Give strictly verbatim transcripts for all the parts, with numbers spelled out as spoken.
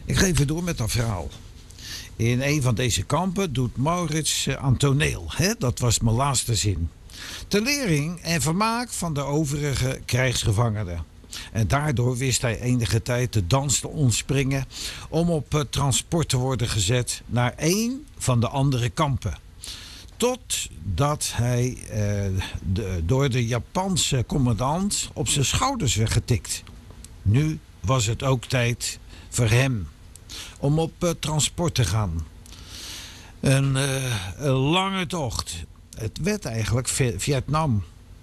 Ik ga even door met dat verhaal. In een van deze kampen doet Maurits aan toneel. Hè? Dat was mijn laatste zin. Ter lering en vermaak van de overige krijgsgevangenen. En daardoor wist hij enige tijd de dans te ontspringen om op transport te worden gezet naar één van de andere kampen. Totdat hij eh, de, door de Japanse commandant op zijn schouders werd getikt. Nu was het ook tijd voor hem om op uh, transport te gaan. Een, uh, een lange tocht. Het werd eigenlijk Vietnam.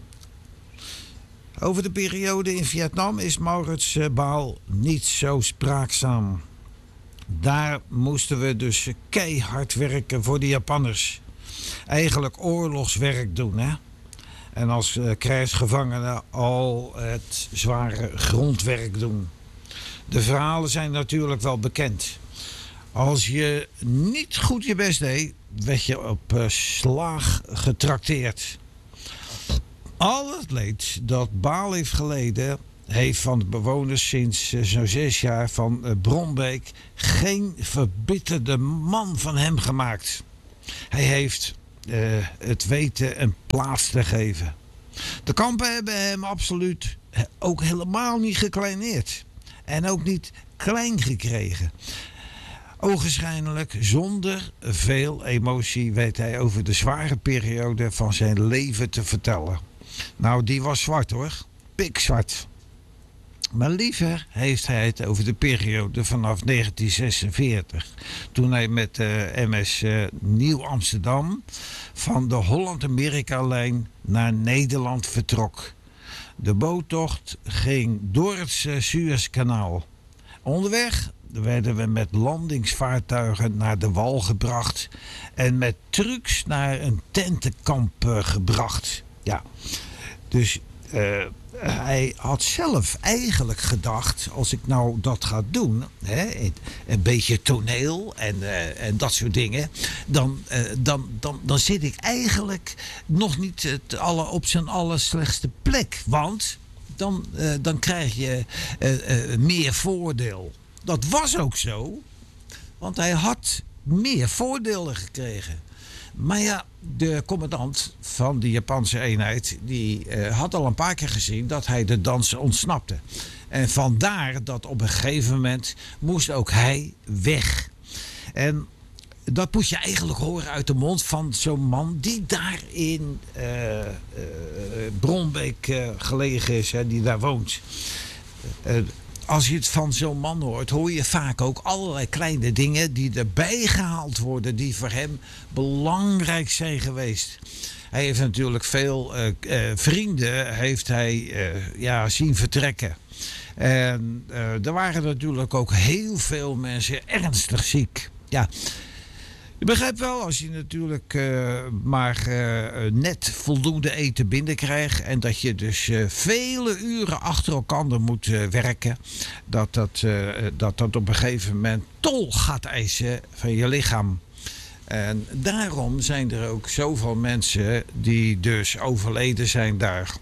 Over de periode in Vietnam is Maurits uh, Baal niet zo spraakzaam. Daar moesten we dus keihard werken voor de Japanners. Eigenlijk oorlogswerk doen, hè. En als uh, krijgsgevangenen al het zware grondwerk doen. De verhalen zijn natuurlijk wel bekend. Als je niet goed je best deed, werd je op uh, slaag getrakteerd. Al het leed dat Baal heeft geleden, heeft van de bewoners sinds uh, zo'n zes jaar van uh, Bronbeek geen verbitterde man van hem gemaakt. Hij heeft uh, het weten een plaats te geven. De kampen hebben hem absoluut ook helemaal niet gekleineerd. En ook niet klein gekregen. Ogenschijnlijk zonder veel emotie weet hij over de zware periode van zijn leven te vertellen. Nou, die was zwart hoor. Pikzwart. Maar liever heeft hij het over de periode vanaf negentien zesenveertig. Toen hij met de M S uh, Nieuw Amsterdam van de Holland-Amerika-lijn naar Nederland vertrok. De boottocht ging door het uh, Suezkanaal. Onderweg werden we met landingsvaartuigen naar de wal gebracht en met trucks naar een tentenkamp uh, gebracht. Ja, dus uh, hij had zelf eigenlijk gedacht, als ik nou dat ga doen, hè, een beetje toneel en, uh, en dat soort dingen, dan, uh, dan, dan, dan zit ik eigenlijk nog niet het alle, op zijn allerslechtste plek. Want dan, uh, dan krijg je uh, uh, meer voordeel. Dat was ook zo, want hij had meer voordelen gekregen. Maar ja, de commandant van de Japanse eenheid, die uh, had al een paar keer gezien dat hij de dans ontsnapte. En vandaar dat op een gegeven moment moest ook hij weg. En dat moet je eigenlijk horen uit de mond van zo'n man die daar in uh, uh, Bronbeek uh, gelegen is, hè, die daar woont. Uh, Als je het van zo'n man hoort, hoor je vaak ook allerlei kleine dingen die erbij gehaald worden, die voor hem belangrijk zijn geweest. Hij heeft natuurlijk veel uh, uh, vrienden heeft hij, uh, ja, zien vertrekken. En uh, er waren natuurlijk ook heel veel mensen ernstig ziek. Ja. Je begrijpt wel, als je natuurlijk uh, maar uh, net voldoende eten binnenkrijgt en dat je dus uh, vele uren achter elkaar moet uh, werken, dat dat, uh, dat dat op een gegeven moment tol gaat eisen van je lichaam. En daarom zijn er ook zoveel mensen die dus overleden zijn daar.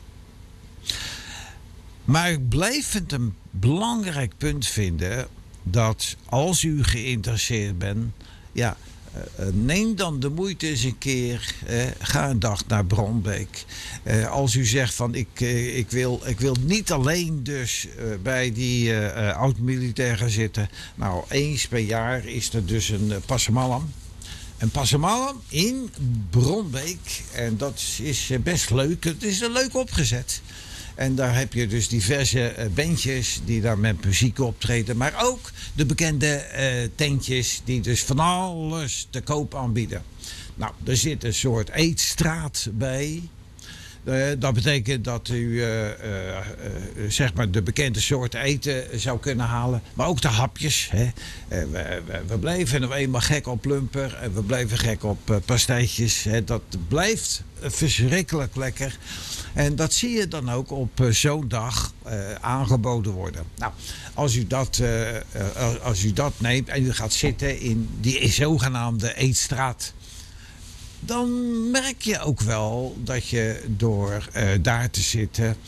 Maar ik blijf het een belangrijk punt vinden dat als u geïnteresseerd bent, ja, Uh, neem dan de moeite eens een keer. Uh, ga een dag naar Bronbeek. Uh, als u zegt van ik, uh, ik, wil, ik wil niet alleen dus uh, bij die uh, uh, oud-militair gaan zitten. Nou, eens per jaar is er dus een uh, Pasamalam. Een Pasamalam in Bronbeek. En dat is uh, best leuk. Het is er leuk opgezet. En daar heb je dus diverse uh, bandjes die daar met muziek optreden. Maar ook de bekende uh, tentjes die dus van alles te koop aanbieden. Nou, er zit een soort eetstraat bij. Uh, dat betekent dat u uh, uh, uh, zeg maar de bekende soorten eten zou kunnen halen. Maar ook de hapjes. Hè. Uh, we, we, we blijven nog eenmaal gek op lumper. En we blijven gek op uh, pastijtjes. Hè. Dat blijft uh, verschrikkelijk lekker. En dat zie je dan ook op uh, zo'n dag uh, aangeboden worden. Nou, als u, dat, uh, uh, als u dat neemt en u gaat zitten in die zogenaamde eetstraat, dan merk je ook wel dat je door uh, daar te zitten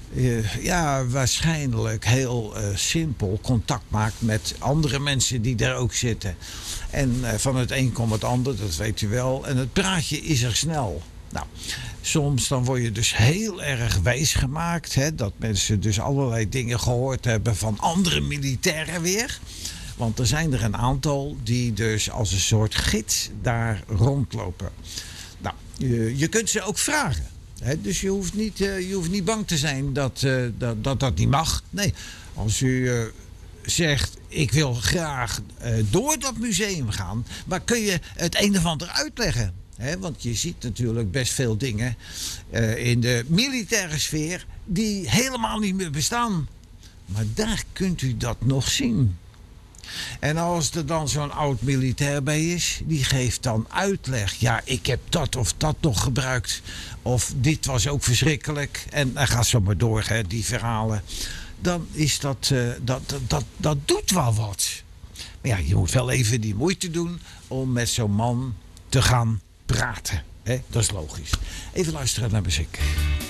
uh, ja, waarschijnlijk heel uh, simpel contact maakt met andere mensen die daar ook zitten. En uh, van het een komt het ander, dat weet u wel. En het praatje is er snel. Nou, soms dan word je dus heel erg wijs gemaakt. Hè, dat mensen dus allerlei dingen gehoord hebben van andere militairen weer. Want er zijn er een aantal die dus als een soort gids daar rondlopen. Nou, je, je kunt ze ook vragen. Hè, dus je hoeft, niet, uh, je hoeft niet bang te zijn dat, uh, dat, dat dat niet mag. Nee, als u uh, zegt, ik wil graag uh, door dat museum gaan. Maar kun je het een of ander uitleggen? Hè, want je ziet natuurlijk best veel dingen uh, in de militaire sfeer die helemaal niet meer bestaan. Maar daar kunt u dat nog zien. En als er dan zo'n oud militair bij is, die geeft dan uitleg. Ja, ik heb dat of dat nog gebruikt. Of dit was ook verschrikkelijk. En dan gaat zo maar door, hè, die verhalen. Dan is dat, uh, dat, dat, dat, dat doet wel wat. Maar ja, je moet wel even die moeite doen om met zo'n man te gaan praten. Hè? Dat is logisch. Even luisteren naar muziek.